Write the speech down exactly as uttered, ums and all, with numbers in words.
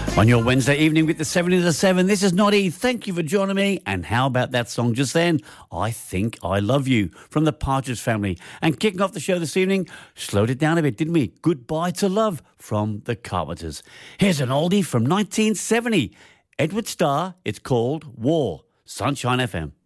On your Wednesday evening with the seven to the seven, this is Noddy. Thank you for joining me. And how about that song just then? I Think I Love You from the Partridge Family. And kicking off the show this evening, slowed it down a bit, didn't we? Goodbye to Love from the Carpenters. Here's an oldie from nineteen seventy. Edward Starr, it's called War. Sunshine F M.